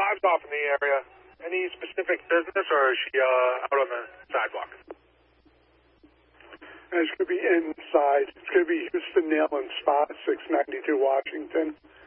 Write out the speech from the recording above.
wives off in the area. Any specific business, or is she out on the sidewalk? And it's going to be inside. It's going to be Houston Nail and Spa, 692 Washington.